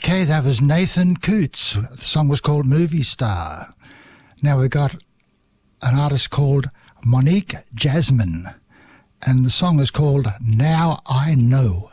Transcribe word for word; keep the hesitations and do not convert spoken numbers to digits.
Okay, that was Nathan Coots. The song was called Movie Star. Now we've got an artist called Monique Jasmine, and the song is called Now I Know.